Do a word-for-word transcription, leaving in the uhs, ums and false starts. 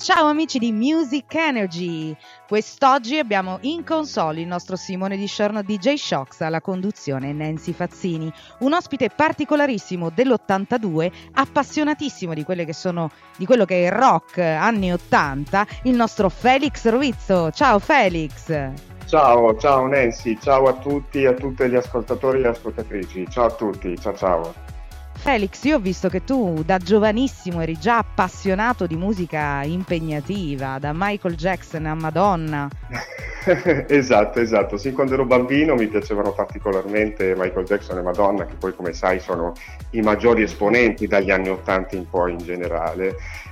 Ciao amici di Music Energy, quest'oggi abbiamo in console il nostro Simone Di Sciorno D J Shocks, alla conduzione Nancy Fazzini, un ospite particolarissimo dell'ottantadue, appassionatissimo di quelle che sono di quello che è il rock anni ottanta, il nostro Felix Ruizzo. Ciao Felix! Ciao, ciao Nancy, ciao a tutti, a tutti gli ascoltatori e le ascoltatrici, ciao a tutti, ciao ciao. Felix, io ho visto che tu da giovanissimo eri già appassionato di musica impegnativa, da Michael Jackson a Madonna. Esatto, esatto, sì, quando ero bambino mi piacevano particolarmente Michael Jackson e Madonna, che poi come sai sono i maggiori esponenti dagli anni ottanta in poi in generale.